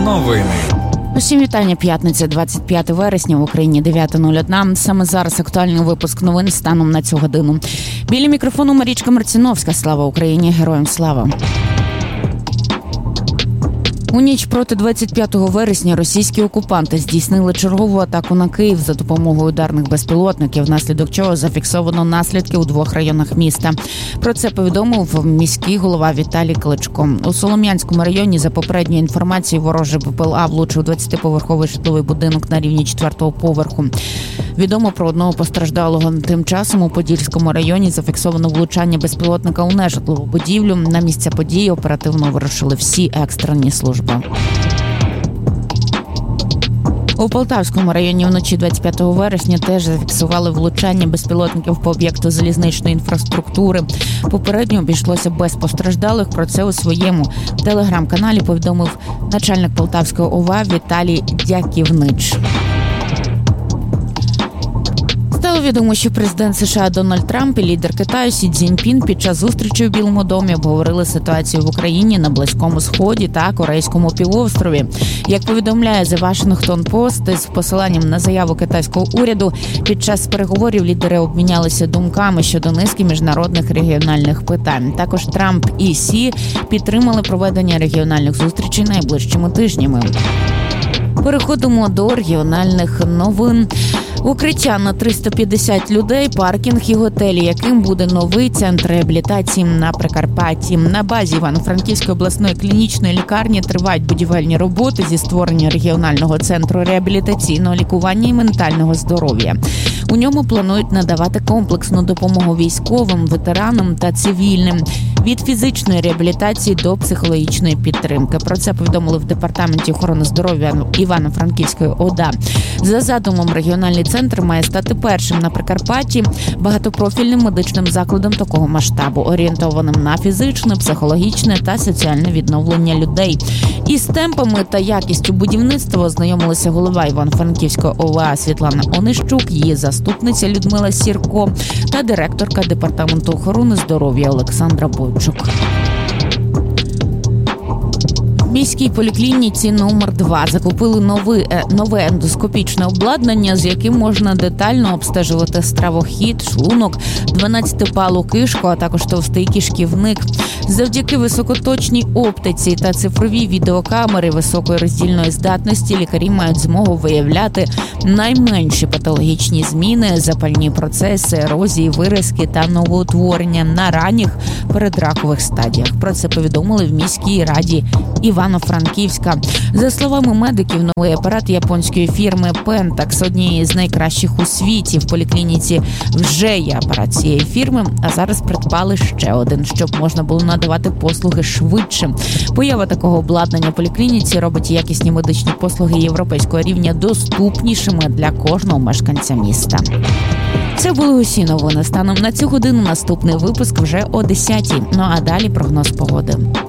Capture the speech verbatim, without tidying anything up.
Новини. Усім вітання. П'ятниця, двадцять п'яте вересня, в Україні дев'ята нуль одна. Саме зараз актуальний випуск новин станом на цю годину. Біля мікрофону Марічка Марціновська. Слава Україні! Героям слава! У ніч проти двадцять п'ятого вересня російські окупанти здійснили чергову атаку на Київ за допомогою ударних безпілотників, внаслідок чого зафіксовано наслідки у двох районах міста. Про це повідомив міський голова Віталій Кличко. У Солом'янському районі, за попередньою інформацією, ворожий БПЛА влучив двадцятиповерховий житловий будинок на рівні четвертого поверху. Відомо про одного постраждалого. Тим часом у Подільському районі зафіксовано влучання безпілотника у нежитлову будівлю. На місце події оперативно вирушили всі екстрені служби. У Полтавському районі вночі двадцять п'ятого вересня теж зафіксували влучання безпілотників по об'єкту залізничної інфраструктури. Попередньо обійшлося без постраждалих. Про це у своєму телеграм-каналі повідомив начальник Полтавської ОВА Віталій Дяківнич. Стало відомо, що президент США Дональд Трамп і лідер Китаю Сі Цзіньпін під час зустрічі у Білому домі обговорили ситуацію в Україні, на Близькому Сході та Корейському півострові. Як повідомляє The Washington Post, з посиланням на заяву китайського уряду, під час переговорів лідери обмінялися думками щодо низки міжнародних регіональних питань. Також Трамп і Сі підтримали проведення регіональних зустрічей найближчими тижнями. Переходимо до регіональних новин. Укриття на триста п'ятдесят людей, паркінг і готелі, яким буде новий центр реабілітації на Прикарпатті. На базі Івано-Франківської обласної клінічної лікарні тривають будівельні роботи зі створення регіонального центру реабілітаційного лікування і ментального здоров'я. У ньому планують надавати комплексну допомогу військовим, ветеранам та цивільним. Від фізичної реабілітації до психологічної підтримки. Про це повідомили в Департаменті охорони здоров'я Івано-Франківської ОДА. За задумом, регіональний центр має стати першим на Прикарпатті багатопрофільним медичним закладом такого масштабу, орієнтованим на фізичне, психологічне та соціальне відновлення людей. Із темпами та якістю будівництва ознайомилися голова Івано-Франківської ОВА Світлана Онищук, її заступниця Людмила Сірко та директорка Департаменту охорони здоров'я Олександра Бойчук. В міській поліклініці номер два закупили нове, нове ендоскопічне обладнання, з яким можна детально обстежувати стравохід, шлунок, дванадцятипалу кишку, а також товстий кишківник. Завдяки високоточній оптиці та цифровій відеокамери високої роздільної здатності лікарі мають змогу виявляти найменші патологічні зміни, запальні процеси, ерозії, виразки та новоутворення на ранніх передракових стадіях. Про це повідомили в міській раді Івано-Франківська. За словами медиків, новий апарат японської фірми Pentax, однієї з найкращих у світі. В поліклініці вже є апарат цієї фірми, а зараз придбали ще один, щоб можна було надавати послуги швидше. Поява такого обладнання в поліклініці робить якісні медичні послуги європейського рівня доступнішими для кожного мешканця міста. Це були усі новини. Станом на цю годину наступний випуск вже о десятій. Ну а далі прогноз погоди.